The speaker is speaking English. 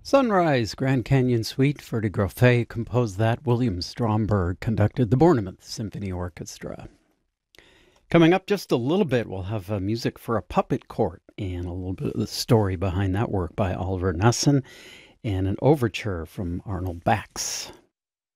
Sunrise, Grand Canyon Suite, Ferdy Grofé composed that. William Stromberg conducted the Bournemouth Symphony Orchestra. Coming up just a little bit, we'll have music for a puppet court and a little bit of the story behind that work by Oliver Knussen and an overture from Arnold Bax.